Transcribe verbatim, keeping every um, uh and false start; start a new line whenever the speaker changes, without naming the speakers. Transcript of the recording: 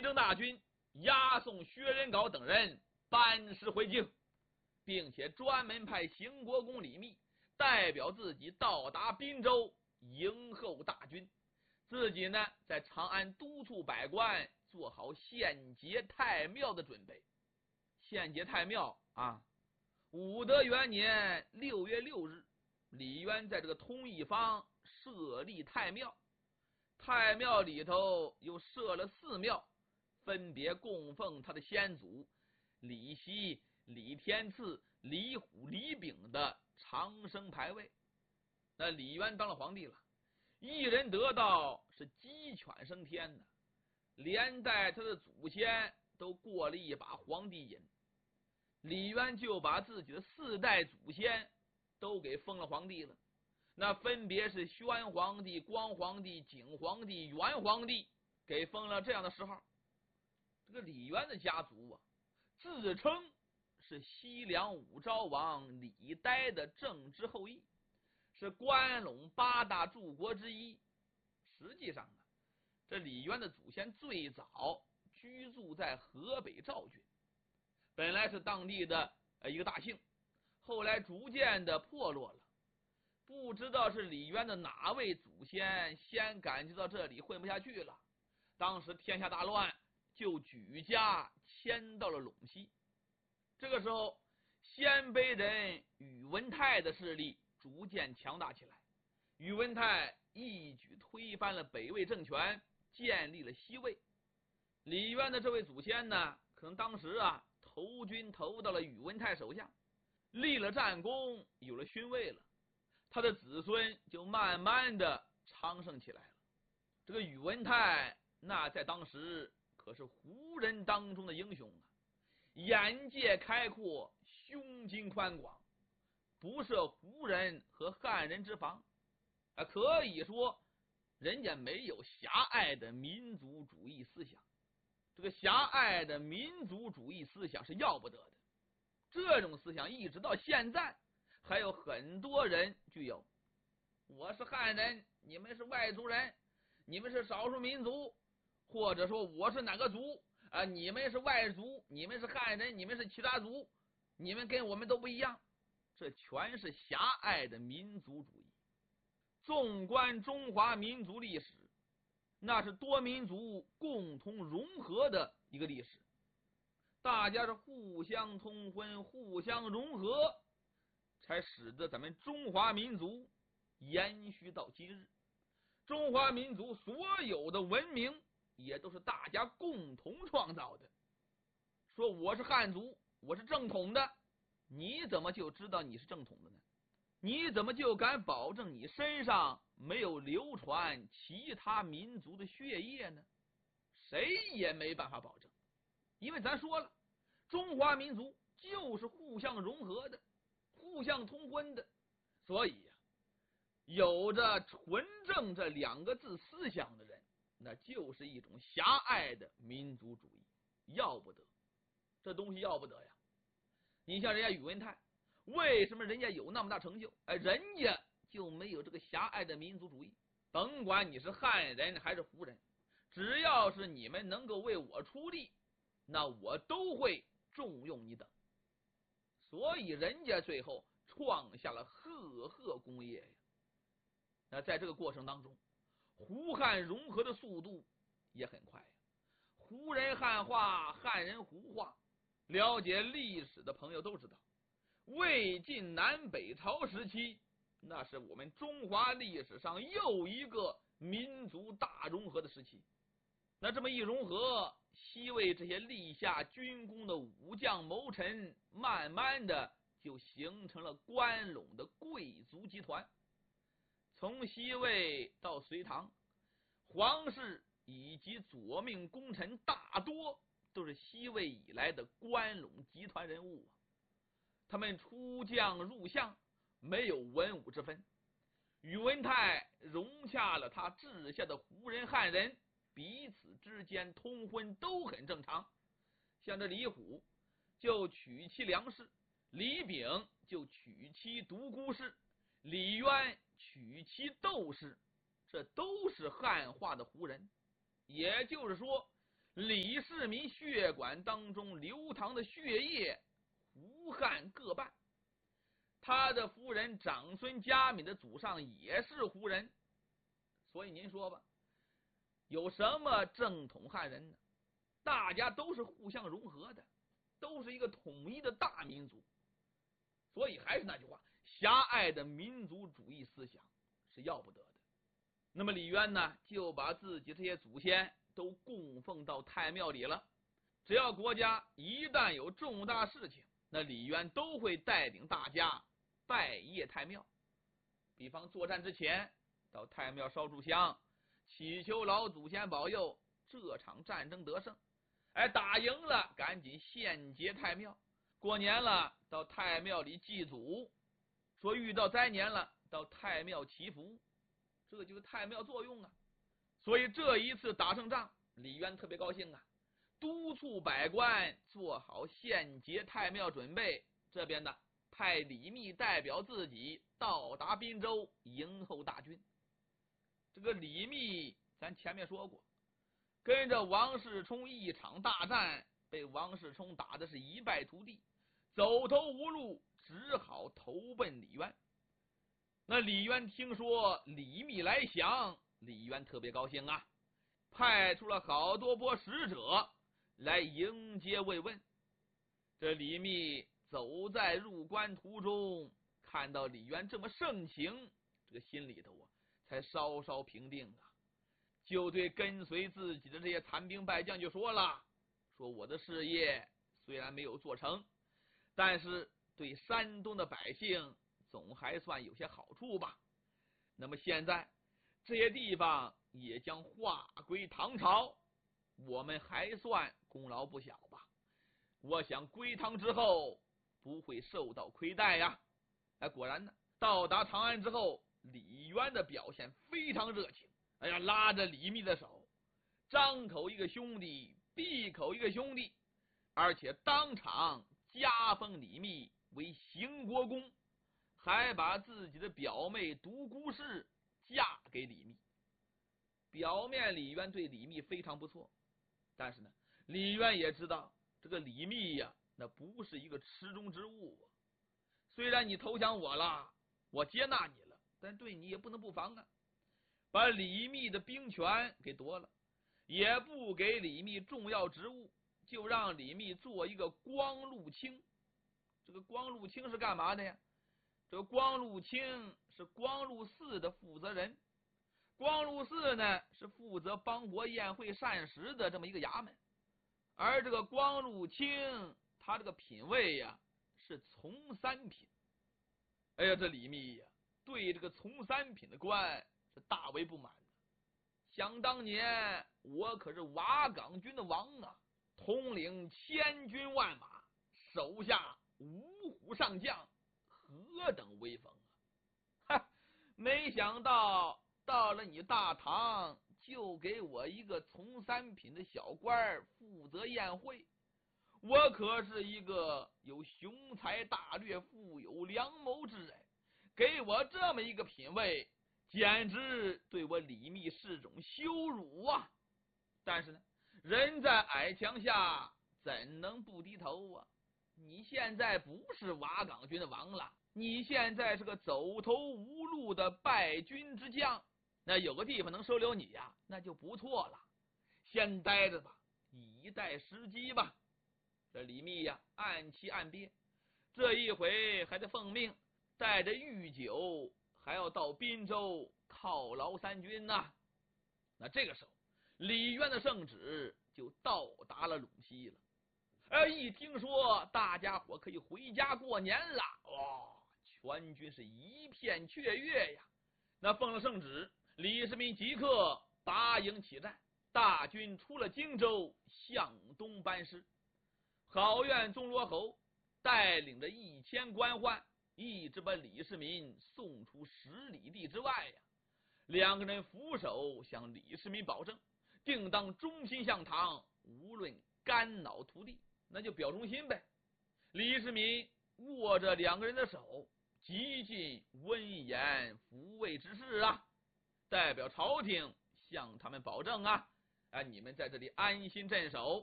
征大军押送薛仁杲等人班师回京，并且专门派邢国公李密代表自己到达滨州迎候大军，自己呢在长安督促百官做好献节太庙的准备。献节太庙啊，武德元年六月六日，李渊在这个通义坊设立太庙，太庙里头又设了四庙，分别供奉他的先祖李希、李天赐、李虎、李炳的长生牌位。那李渊当了皇帝了，一人得道是鸡犬升天的，连带他的祖先都过了一把皇帝瘾。李渊就把自己的四代祖先都给封了皇帝了，那分别是宣皇帝、光皇帝、景皇帝、元皇帝，给封了这样的谥号。这个李渊的家族啊，自称是西凉武昭王李岱的正支后裔，是关陇八大柱国之一。实际上啊，这李渊的祖先最早居住在河北赵郡，本来是当地的一个大姓，后来逐渐的破落了。不知道是李渊的哪位祖先先感觉到这里混不下去了，当时天下大乱，就举家迁到了陇西。这个时候，鲜卑人宇文泰的势力逐渐强大起来，宇文泰一举推翻了北魏政权，建立了西魏。李渊的这位祖先呢，可能当时啊投军投到了宇文泰手下，立了战功，有了勋位了，他的子孙就慢慢的昌盛起来了。这个宇文泰那在当时可是胡人当中的英雄啊，眼界开阔，胸襟宽广，不设胡人和汉人之防啊，可以说人家没有狭隘的民族主义思想。这个狭隘的民族主义思想是要不得的，这种思想一直到现在还有很多人具有。我是汉人，你们是外族人，你们是少数民族，或者说我是哪个族啊？你们是外族，你们是汉人，你们是其他族，你们跟我们都不一样，这全是狭隘的民族主义。纵观中华民族历史，那是多民族共同融合的一个历史，大家是互相通婚，互相融合，才使得咱们中华民族延续到今日。中华民族所有的文明也都是大家共同创造的。说我是汉族，我是正统的，你怎么就知道你是正统的呢？你怎么就敢保证你身上没有流传其他民族的血液呢？谁也没办法保证，因为咱说了，中华民族就是互相融合的，互相通婚的，所以呀、啊，有着纯正这两个字思想的人，那就是一种狭隘的民族主义，要不得，这东西要不得呀。你像人家宇文泰，为什么人家有那么大成就？哎，人家就没有这个狭隘的民族主义。甭管你是汉人还是胡人，只要是你们能够为我出力，那我都会重用你等。所以人家最后创下了赫赫功业呀。那在这个过程当中，胡汉融合的速度也很快呀。胡人汉化，汉人胡化，了解历史的朋友都知道，魏晋南北朝时期，那是我们中华历史上又一个民族大融合的时期。那这么一融合，西魏这些立下军功的武将谋臣，慢慢的就形成了关陇的贵族集团。从西魏到隋唐，皇室以及左命功臣大多都是西魏以来的关陇集团人物啊。他们出将入相，没有文武之分。宇文泰融洽了他治下的胡人汉人，彼此之间通婚都很正常。像这李虎就娶妻梁氏，李炳就娶妻独孤氏，李渊娶妻窦氏，这都是汉化的胡人。也就是说， 李世民血管当中流淌的血液胡汉各半，他的夫人长孙嘉敏的祖上也是胡人，所以您说吧，有什么正统汉人呢？大家都是互相融合的，都是一个统一的大民族。所以还是那句话，狭隘的民族主义思想是要不得的。那么李渊呢，就把自己这些祖先都供奉到太庙里了。只要国家一旦有重大事情，那李渊都会带领大家拜谒太庙。比方作战之前，到太庙烧炷香，祈求老祖先保佑这场战争得胜。哎，打赢了赶紧献结太庙。过年了，到太庙里祭祖，说遇到灾年了，到太庙祈福，这就是太庙作用啊。所以这一次打胜仗，李渊特别高兴啊，督促百官做好献结太庙准备。这边呢，派李密代表自己到达滨州迎候大军。这个李密咱前面说过，跟着王世充一场大战，被王世充打的是一败涂地，走投无路，只好投奔李渊。那李渊听说李密来降，李渊特别高兴啊，派出了好多波使者来迎接慰问。这李密走在入关途中，看到李渊这么盛情，这个心里头啊才稍稍平定啊，就对跟随自己的这些残兵败将就说了，说我的事业虽然没有做成，但是对山东的百姓总还算有些好处吧。那么现在这些地方也将划归唐朝，我们还算功劳不小吧。我想归唐之后不会受到亏待呀。哎，果然呢，到达长安之后，李渊的表现非常热情。哎呀，拉着李密的手，张口一个兄弟，闭口一个兄弟，而且当场加封李密为邢国公，还把自己的表妹独孤氏嫁给李密。表面李渊对李密非常不错，但是呢，李渊也知道这个李密呀，那不是一个池中之物啊。虽然你投降我了，我接纳你了，但对你也不能不防啊。把李密的兵权给夺了，也不给李密重要职务，就让李密做一个光禄卿。这个光禄卿是干嘛的呀？这个光禄卿是光禄寺的负责人。光禄寺呢，是负责邦国宴会膳食的这么一个衙门。而这个光禄卿，他这个品位呀，是从三品。哎呀，这李密呀，对这个从三品的官是大为不满的。想当年我可是瓦岗军的王啊，统领千军万马，手下五虎上将，何等威风啊！哈，没想到到了你大唐，就给我一个从三品的小官负责宴会。我可是一个有雄才大略、富有良谋之人，给我这么一个品位，简直对我李密是种羞辱啊！但是呢，人在矮墙下，怎能不低头啊？你现在不是瓦岗军的王了，你现在是个走投无路的败军之将，那有个地方能收留你呀，那就不错了。先待着吧，以待时机吧。这李密呀，暗气暗憋，这一回还得奉命带着御酒，还要到滨州犒劳三军呐、啊。那这个时候，李渊的圣旨就到达了陇西了。而一听说大家伙可以回家过年了，哇，全军是一片雀跃呀。那奉了圣旨，李世民即刻拔营起战，大军出了荆州，向东班师。好院宗罗侯带领着一千官宦，一直把李世民送出十里地之外呀。两个人俯首向李世民保证，定当忠心向唐，无论肝脑涂地，那就表忠心呗。李世民握着两个人的手，极尽温言抚慰之事啊，代表朝廷向他们保证啊， 啊，你们在这里安心镇守。